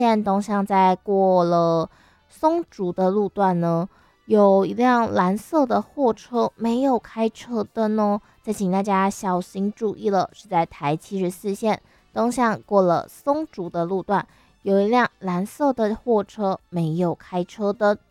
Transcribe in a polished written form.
现在东向在过了松竹的路段呢，有一辆蓝色的货车没有开车灯哦，再请大家小心注意了，是在台74线东向过了松竹的路段，有一辆蓝色的货车没有开车灯。